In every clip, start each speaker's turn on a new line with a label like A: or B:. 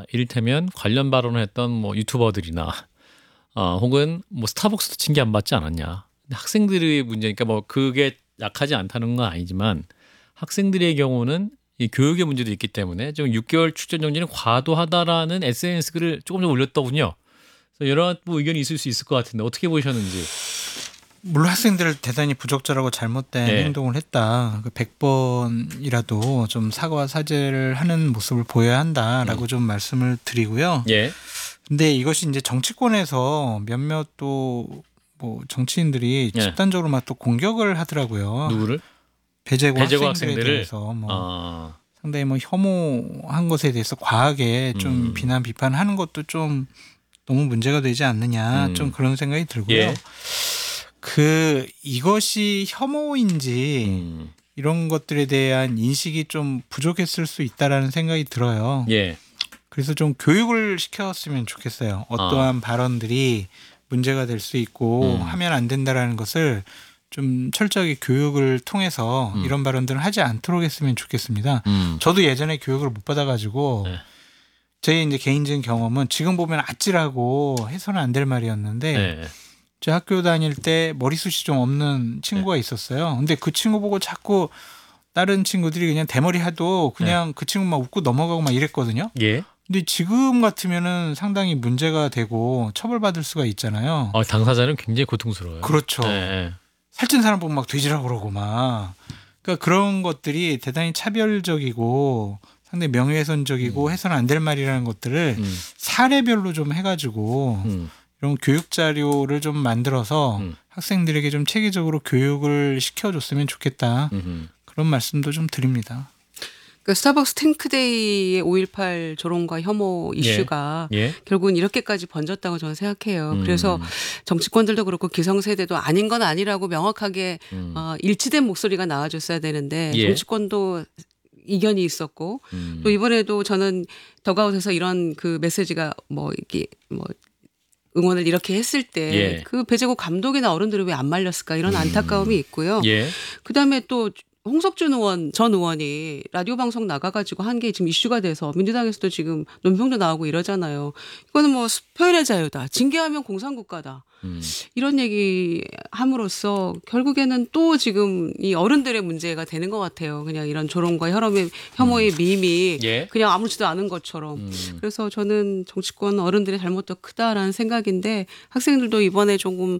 A: 이를테면 관련 발언을 했던 뭐 유튜버들이나 혹은 뭐 스타벅스도 징계 안 받지 않았냐. 근데 학생들의 문제니까 뭐 그게 약하지 않다는 건 아니지만 학생들의 경우는 이 교육의 문제도 있기 때문에 좀 6개월 출전 정지는 과도하다라는 SNS 글을 조금 좀 올렸더군요. 그래서 여러 의견이 있을 수 있을 것 같은데 어떻게 보셨는지.
B: 물론 학생들을 대단히 부적절하고 잘못된
A: 네.
B: 행동을 했다. 100번이라도 좀 사과와 사죄를 하는 모습을 보여야 한다라고 좀 말씀을 드리고요.
A: 예.
B: 근데 이것이 이제 정치권에서 몇몇 또 뭐 정치인들이
A: 예.
B: 집단적으로 막 또 공격을 하더라고요.
A: 누구를?
B: 배제고
A: 배제고
B: 학생들에
A: 학생들을?
B: 대해서 뭐 상당히 뭐 혐오한 것에 대해서 과하게 좀 비난 비판하는 것도 좀 너무 문제가 되지 않느냐 좀 그런 생각이 들고요.
A: 예.
B: 이것이 혐오인지 이런 것들에 대한 인식이 좀 부족했을 수 있다라는 생각이 들어요.
A: 예.
B: 그래서 좀 교육을 시켰으면 좋겠어요. 어떠한 발언들이 문제가 될 수 있고 하면 안 된다라는 것을 좀 철저하게 교육을 통해서 이런 발언들을 하지 않도록 했으면 좋겠습니다. 저도 예전에 교육을 못 받아가지고
A: 네.
B: 제 이제 개인적인 경험은 지금 보면 아찔하고 해서는 안 될 말이었는데
A: 네.
B: 제 학교 다닐 때 머리숱이 좀 없는 친구가 있었어요. 근데 그 친구 보고 자꾸 다른 친구들이 그냥 대머리 하도 그냥 그 친구만 웃고 넘어가고 막 이랬거든요.
A: 예.
B: 근데 지금 같으면은 상당히 문제가 되고 처벌받을 수가 있잖아요.
A: 당사자는 굉장히 고통스러워요.
B: 그렇죠.
A: 네.
B: 살찐 사람 보면 막 돼지라고 그러고 막. 그러니까 그런 것들이 대단히 차별적이고 상당히 명예훼손적이고 해서는 안 될 말이라는 것들을 사례별로 좀 해가지고 이런 교육 자료를 좀 만들어서 학생들에게 좀 체계적으로 교육을 시켜줬으면 좋겠다. 그런 말씀도 좀 드립니다.
C: 그 스타벅스 탱크데이의 5.18 조롱과 혐오 이슈가 결국은 이렇게까지 번졌다고 저는 생각해요. 그래서 정치권들도 그렇고 기성세대도 아닌 건 아니라고 명확하게 일치된 목소리가 나와줬어야 되는데 정치권도 이견이 있었고 또 이번에도 저는 더가웃에서 이런 그 메시지가 뭐 이렇게 뭐 응원을 이렇게 했을 때 그 배제고 감독이나 어른들이 왜 안 말렸을까 이런 안타까움이 있고요. 그다음에 또 홍석준 의원 전 의원이 라디오 방송 나가가지고 한 게 지금 이슈가 돼서 민주당에서도 지금 논평도 나오고 이러잖아요. 이거는 뭐 표현의 자유다. 징계하면 공산국가다. 이런 얘기 함으로써 결국에는 또 지금 이 어른들의 문제가 되는 것 같아요. 그냥 이런 조롱과 혐오의 밈이 그냥 아무렇지도 않은 것처럼. 그래서 저는 정치권 어른들의 잘못도 크다라는 생각인데 학생들도 이번에 조금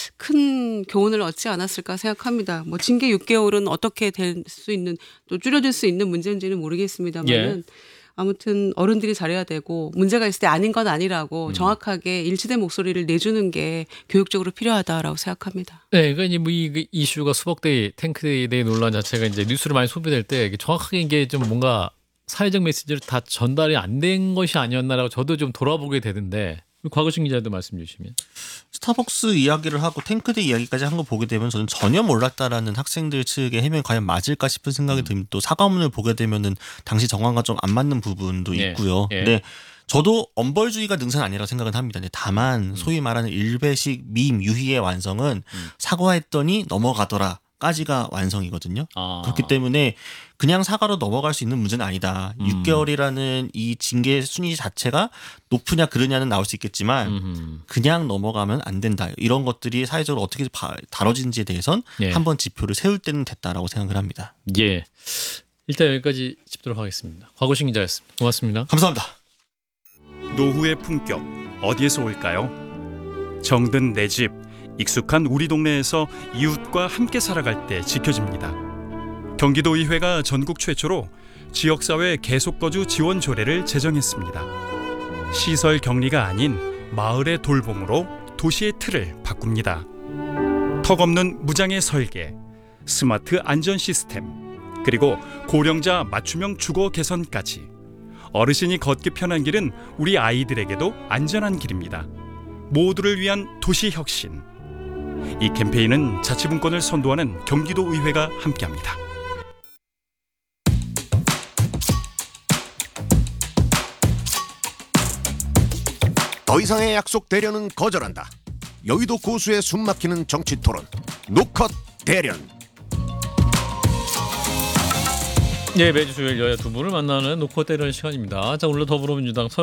C: 큰 교훈을 얻지 않았을까 생각합니다. 뭐 징계 6개월은 어떻게 될 수 있는 또 줄여질 수 있는 문제인지는 모르겠습니다만은 아무튼 어른들이 잘해야 되고 문제가 있을 때 아닌 건 아니라고 정확하게 일치된 목소리를 내주는 게 교육적으로 필요하다라고 생각합니다.
A: 네, 그러니까 뭐 이 이슈가 수복데이, 탱크데이 논란 자체가 이제 뉴스로 많이 소비될 때 정확하게 이게 좀 뭔가 사회적 메시지를 다 전달이 안 된 것이 아니었나라고 저도 좀 돌아보게 되는데 곽우신 기자도 말씀 주시면.
D: 스타벅스 이야기를 하고 탱크데이 이야기까지 한 거 보게 되면 저는 전혀 몰랐다라는 학생들 측의 해명이 과연 맞을까 싶은 생각이 듭니다. 또 사과문을 보게 되면은 당시 정황과 좀 안 맞는 부분도 있고요. 근데 저도 엄벌주의가 능사는 아니라고 생각은 합니다. 다만 소위 말하는 일베식 밈 유희의 완성은 사과했더니 넘어가더라. 까지가 완성이거든요. 그렇기 때문에 그냥 사과로 넘어갈 수 있는 문제는 아니다. 6개월이라는 이 징계 순위 자체가 높으냐 그르냐는 나올 수 있겠지만 그냥 넘어가면 안 된다. 이런 것들이 사회적으로 어떻게 다뤄지는지에 대해선 한번 지표를 세울 때는 됐다라고 생각을 합니다.
A: 예. 일단 여기까지 짚도록 하겠습니다. 곽우신 기자였습니다. 고맙습니다.
D: 감사합니다.
E: 노후의 품격 어디에서 올까요? 정든 내 집, 익숙한 우리 동네에서 이웃과 함께 살아갈 때 지켜집니다. 경기도의회가 전국 최초로 지역사회 계속거주 지원 조례를 제정했습니다. 시설 격리가 아닌 마을의 돌봄으로 도시의 틀을 바꿉니다. 턱없는 무장의 설계, 스마트 안전 시스템, 그리고 고령자 맞춤형 주거 개선까지 어르신이 걷기 편한 길은 우리 아이들에게도 안전한 길입니다. 모두를 위한 도시 혁신. 이 캠페인은 자치분권을 선도하는 경기도의회가 함께합니다.
F: 더 이상의 약속 대련은 거절한다. 여의도 고수의 숨막히는 정치 토론 노컷 대련.
A: 네, 매주 수요일 여야 두 분을 만나는 노컷 대련 시간입니다. 자, 오늘 더불어민주당